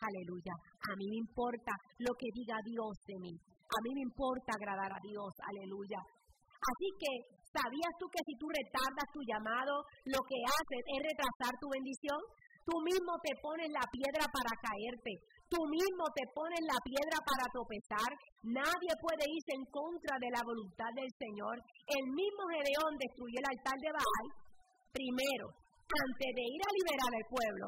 Aleluya. A mí me importa lo que diga Dios de mí. A mí me importa agradar a Dios. Aleluya. Así que, ¿sabías tú que si tú retardas tu llamado, lo que haces es retrasar tu bendición? Tú mismo te pones la piedra para caerte. Tú mismo te pones la piedra para tropezar. Nadie puede irse en contra de la voluntad del Señor. El mismo Gedeón destruyó el altar de Baal. Primero, antes de ir a liberar al pueblo,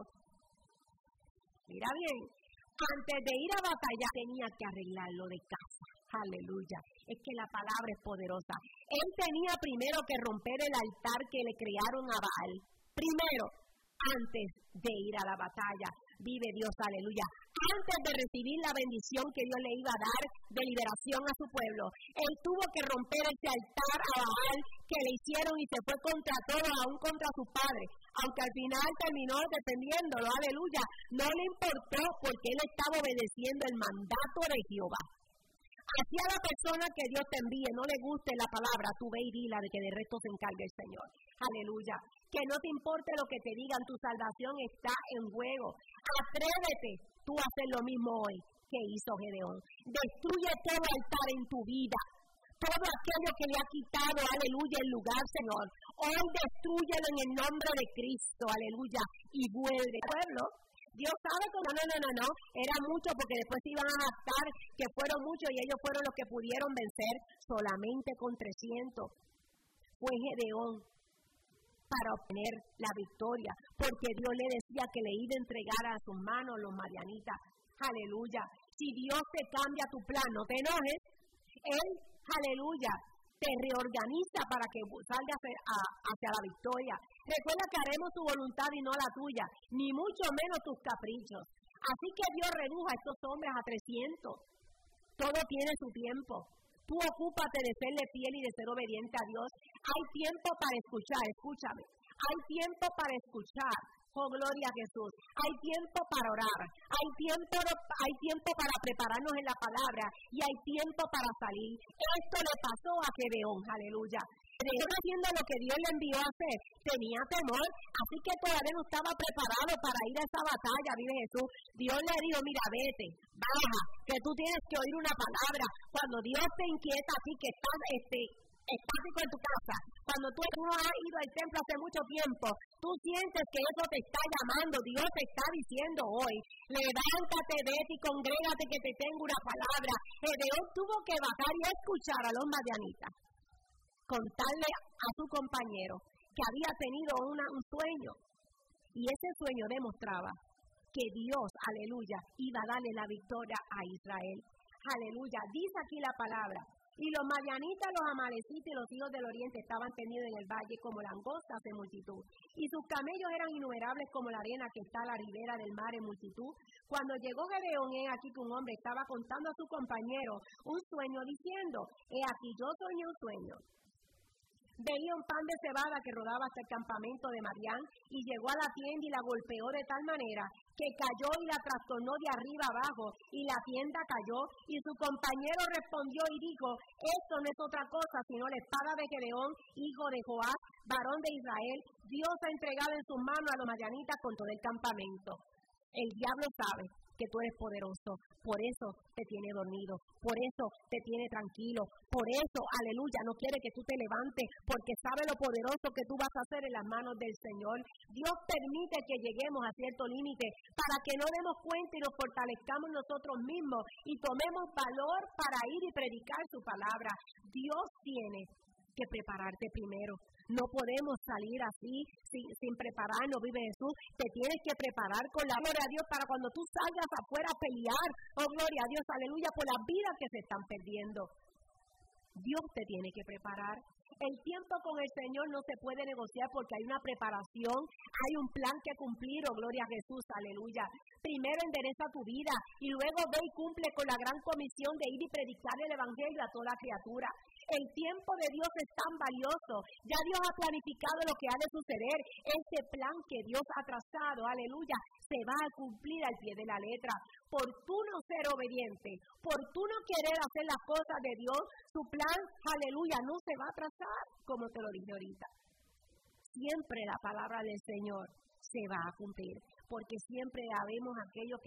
mira bien, antes de ir a batalla tenía que arreglarlo de casa. Aleluya. Es que la palabra es poderosa. Él tenía primero que romper el altar que le crearon a Baal. Primero, antes de ir a la batalla. Vive Dios, aleluya. Antes de recibir la bendición que Dios le iba a dar de liberación a su pueblo, él tuvo que romper ese altar a Baal que le hicieron y se fue contra todos, aún contra su padre. Aunque al final terminó defendiéndolo, aleluya. No le importó porque él estaba obedeciendo el mandato de Jehová. Así a la persona que Dios te envíe no le guste la palabra, tú ve y dila de que de resto se encargue el Señor. Aleluya. Que no te importe lo que te digan, tu salvación está en juego. Atrévete tú a hacer lo mismo hoy que hizo Gedeón. Destruye todo altar en tu vida. Todo aquello que le ha quitado, aleluya, el lugar, Señor. Hoy destrúyelo en el nombre de Cristo, aleluya. Y vuelve, pueblo. Dios sabe que no, era mucho porque después se iban a jactar que fueron muchos y ellos fueron los que pudieron vencer solamente con 300. Fue Gedeón para obtener la victoria, porque Dios le decía que le iba a entregar a sus manos los madianitas. Aleluya. Si Dios te cambia tu plan, no te enojes. Él, aleluya, te reorganiza para que salgas hacia la victoria. Recuerda que haremos tu voluntad y no la tuya, ni mucho menos tus caprichos. Así que Dios redujo a estos hombres a 300. Todo tiene su tiempo. Tú ocúpate de serle fiel y de ser obediente a Dios. Hay tiempo para escuchar, escúchame. Hay tiempo para escuchar. Oh, gloria a Jesús. Hay tiempo para orar. Hay tiempo para prepararnos en la palabra. Y hay tiempo para salir. Esto le pasó a Gedeón, aleluya. Gedeón haciendo lo que Dios le envió a hacer. Tenía temor, así que todavía no estaba preparado para ir a esa batalla, vive Jesús. Dios le dijo, mira, vete, baja, que tú tienes que oír una palabra. Cuando Dios te inquieta así que estás estático en tu casa, cuando tú no has ido al templo hace mucho tiempo, tú sientes que eso te está llamando. Dios te está diciendo hoy, levántate, vete y congrégate que te tengo una palabra. Gedeón tuvo que bajar y escuchar a los madianitas, contarle a su compañero que había tenido un sueño, y ese sueño demostraba que Dios, aleluya, iba a darle la victoria a Israel. Aleluya, dice aquí la palabra. Y los madianitas, los amalecitas y los hijos del oriente estaban tendidos en el valle como langostas en multitud. Y sus camellos eran innumerables como la arena que está a la ribera del mar en multitud. Cuando llegó Gedeón, he aquí que un hombre estaba contando a su compañero un sueño diciendo, he aquí yo soñé un sueño. Veía un pan de cebada que rodaba hasta el campamento de Madián y llegó a la tienda y la golpeó de tal manera que cayó y la trastornó de arriba abajo y la tienda cayó y su compañero respondió y dijo, esto no es otra cosa sino la espada de Gedeón, hijo de Joás, varón de Israel. Dios ha entregado en sus manos a los madianitas con todo el campamento. El diablo sabe que tú eres poderoso, por eso te tiene dormido, por eso te tiene tranquilo, por eso, aleluya, no quiere que tú te levantes, porque sabe lo poderoso que tú vas a hacer en las manos del Señor. Dios permite que lleguemos a cierto límite para que no demos cuenta y nos fortalezcamos nosotros mismos y tomemos valor para ir y predicar su palabra. Dios tiene que prepararte primero. No podemos salir así sin prepararnos, vive Jesús. Te tienes que preparar con la gloria a Dios para cuando tú salgas afuera a pelear. Oh, gloria a Dios, aleluya, por las vidas que se están perdiendo. Dios te tiene que preparar. El tiempo con el Señor no se puede negociar porque hay una preparación, hay un plan que cumplir, oh gloria a Jesús, aleluya. Primero endereza tu vida y luego ve y cumple con la gran comisión de ir y predicar el evangelio a toda criatura. El tiempo de Dios es tan valioso, ya Dios ha planificado lo que ha de suceder. Este plan que Dios ha trazado, aleluya, se va a cumplir al pie de la letra. Por tú no ser obediente, por tú no querer hacer las cosas de Dios, su plan, aleluya, no se va a trazar, como te lo dije ahorita. Siempre la palabra del Señor se va a cumplir, porque siempre habemos aquellos que